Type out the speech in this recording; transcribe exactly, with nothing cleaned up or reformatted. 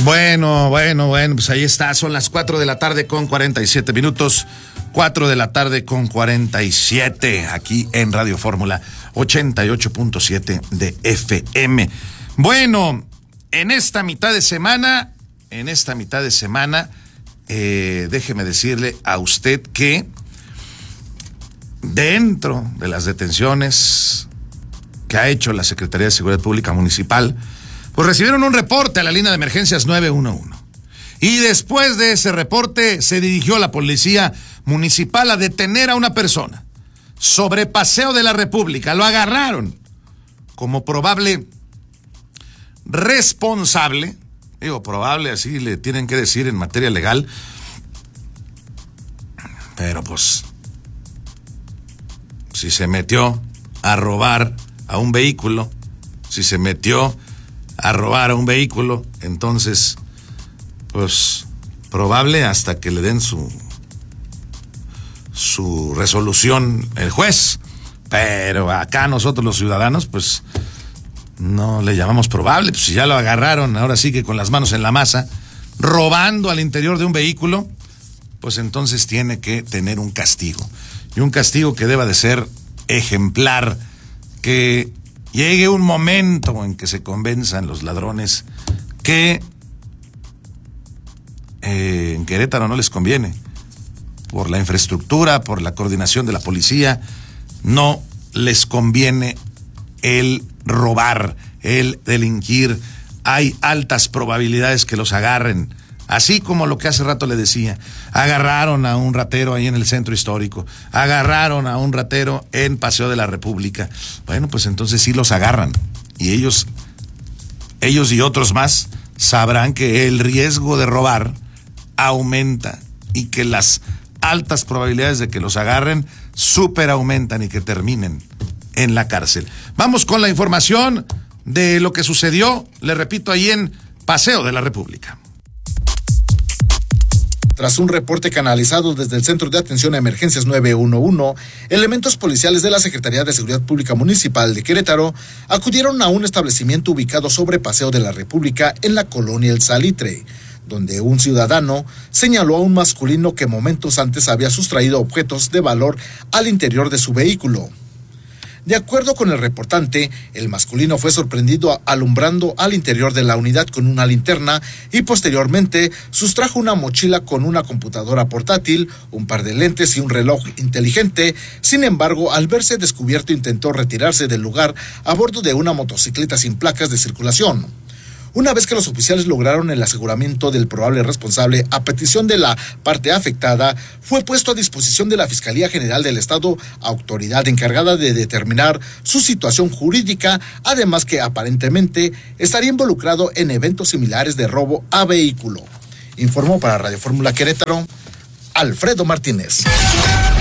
Bueno, bueno, bueno, pues ahí está, son las cuatro de la tarde con cuarenta y siete minutos, cuatro de la tarde con cuarenta y siete, aquí en Radio Fórmula ochenta y ocho punto siete de F M. Bueno, en esta mitad de semana, en esta mitad de semana, eh, déjeme decirle a usted que dentro de las detenciones que ha hecho la Secretaría de Seguridad Pública Municipal, pues recibieron un reporte a la línea de emergencias nueve uno uno. Y después de ese reporte se dirigió la policía municipal a detener a una persona sobre Paseo de la República. Lo agarraron como probable responsable, digo probable, así le tienen que decir en materia legal, pero pues si se metió a robar a un vehículo, si se metió a robar a un vehículo, entonces, pues, probable hasta que le den su su resolución el juez, pero acá nosotros los ciudadanos, pues, no le llamamos probable, pues si ya lo agarraron, ahora sí que con las manos en la masa, robando al interior de un vehículo, pues entonces tiene que tener un castigo, y un castigo que deba de ser ejemplar, que llegue un momento en que se convenzan los ladrones que eh, en Querétaro no les conviene, por la infraestructura, por la coordinación de la policía, no les conviene el robar, el delinquir. Hay altas probabilidades que los agarren, así como lo que hace rato le decía, agarraron a un ratero ahí en el centro histórico, agarraron a un ratero en Paseo de la República. Bueno, pues entonces sí los agarran, y ellos, ellos y otros más sabrán que el riesgo de robar aumenta y que las altas probabilidades de que los agarren súper aumentan y que terminen en la cárcel. Vamos con la información de lo que sucedió, le repito, ahí en Paseo de la República. Tras un reporte canalizado desde el Centro de Atención a Emergencias nueve uno uno, elementos policiales de la Secretaría de Seguridad Pública Municipal de Querétaro acudieron a un establecimiento ubicado sobre Paseo de la República en la colonia El Salitre, donde un ciudadano señaló a un masculino que momentos antes había sustraído objetos de valor al interior de su vehículo. De acuerdo con el reportante, el masculino fue sorprendido alumbrando al interior de la unidad con una linterna y posteriormente sustrajo una mochila con una computadora portátil, un par de lentes y un reloj inteligente. Sin embargo, al verse descubierto intentó retirarse del lugar a bordo de una motocicleta sin placas de circulación. Una vez que los oficiales lograron el aseguramiento del probable responsable a petición de la parte afectada, fue puesto a disposición de la Fiscalía General del Estado, autoridad encargada de determinar su situación jurídica, además que aparentemente estaría involucrado en eventos similares de robo a vehículo. Informó para Radio Fórmula Querétaro, Alfredo Martínez.